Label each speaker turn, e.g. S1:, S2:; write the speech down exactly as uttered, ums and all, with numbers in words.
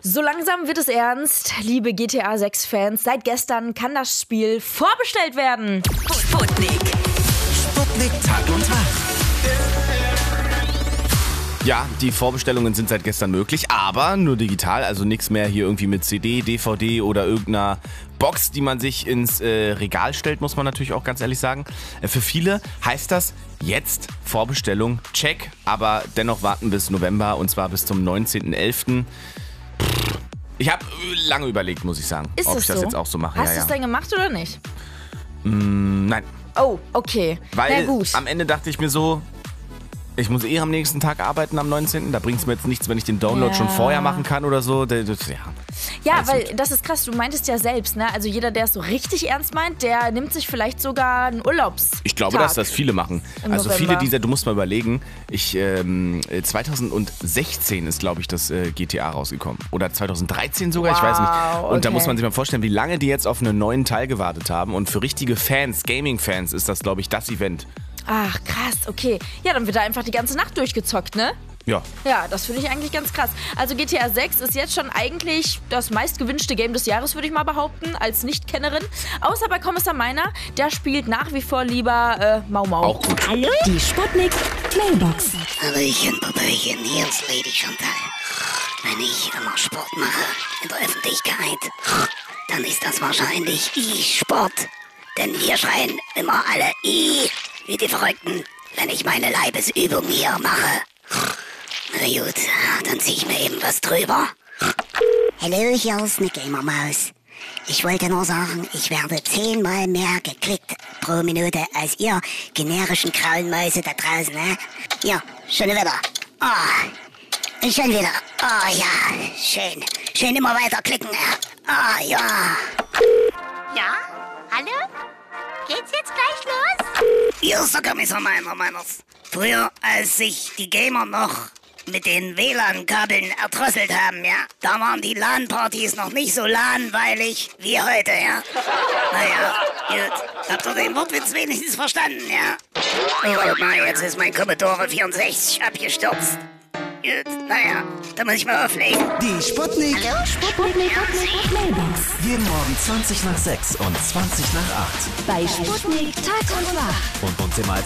S1: So langsam wird es ernst, liebe G T A sechs Fans. Seit gestern kann das Spiel vorbestellt werden.
S2: Sputnik.
S3: Sputnik Tag und Tag.
S4: Ja, die Vorbestellungen sind seit gestern möglich, aber nur digital, also nichts mehr hier irgendwie mit C D, D V D oder irgendeiner Box, die man sich ins äh, Regal stellt, muss man natürlich auch ganz ehrlich sagen. Äh, für viele heißt das jetzt Vorbestellung, check, aber dennoch warten bis November und zwar bis zum neunzehnten elften Ich habe lange überlegt, muss ich sagen,
S1: Ist
S4: ob
S1: das
S4: ich das
S1: so?
S4: jetzt auch so mache.
S1: Hast
S4: ja,
S1: du es
S4: ja.
S1: denn gemacht oder nicht?
S4: Mm, nein,
S1: Oh, okay.
S4: weil
S1: Na gut.
S4: am Ende dachte ich mir so, ich muss eh am nächsten Tag arbeiten am neunzehnten Da bringt es mir jetzt nichts, wenn ich den Download
S1: Ja.
S4: schon vorher machen kann oder so. Das, das, ja.
S1: Ja,
S4: Alles
S1: weil
S4: gut.
S1: das ist krass, du meintest ja selbst, ne? Also jeder, der es so richtig ernst meint, der nimmt sich vielleicht sogar einen Urlaubs.
S4: Ich glaube, dass das viele machen.
S1: Im
S4: Also
S1: November.
S4: viele dieser, du musst mal überlegen, ich ähm, zweitausendsechzehn ist, glaube ich, das äh, G T A rausgekommen. Oder zweitausenddreizehn sogar, ich weiß nicht. Und da
S1: okay.
S4: muss man sich mal vorstellen, wie lange die jetzt auf einen neuen Teil gewartet haben. Und für richtige Fans, Gaming-Fans, ist das, glaube ich, das Event.
S1: Ach, krass, okay. Ja, dann wird da einfach die ganze Nacht durchgezockt, ne?
S4: Ja.
S1: Ja, das finde ich eigentlich ganz krass. Also G T A sechs ist jetzt schon eigentlich das meistgewünschte Game des Jahres, würde ich mal behaupten, als Nicht-Kennerin. Außer bei Kommissar Meiner, der spielt nach wie vor lieber äh, Mau Mau.
S4: Auch gut.
S2: Hallo? Die Sputnik Mailbox.
S5: Hallöchen, Popöchen, hier ist Lady Chantal. Wenn ich immer Sport mache in der Öffentlichkeit, dann ist das wahrscheinlich E-Sport. Denn wir schreien immer alle I wie die Verrückten, wenn ich meine Leibesübung hier mache. Na gut, dann zieh ich mir eben was drüber. Hallo, hier ist eine Gamermaus. Ich wollte nur sagen, ich werde zehnmal mehr geklickt pro Minute als ihr generischen grauen Mäuse da draußen, ne? Ja, schon wieder. Oh, schon wieder. Oh ja, schön. Schön immer weiter klicken. Ah oh, ja.
S6: Ja? Hallo? Geht's jetzt gleich los?
S5: Hier ist der Kommissar Meiner Meiners. Früher, als sich die Gamer noch mit den W L A N-Kabeln erdrosselt haben, ja, da waren die LAN-Partys noch nicht so LAN-weilig wie heute, ja. Naja, gut. Habt ihr den Wortwitz wenigstens verstanden, ja? Oh, na, jetzt ist mein Commodore vierundsechzig abgestürzt. Gut, naja, da muss ich mal auflegen.
S3: Die Sputnik.
S5: Hallo,
S2: Sputnik Mailbox.
S3: Jeden Morgen zwanzig nach sechs und zwanzig nach acht.
S2: Bei Sputnik Tag und Nacht.
S3: Und uns immer als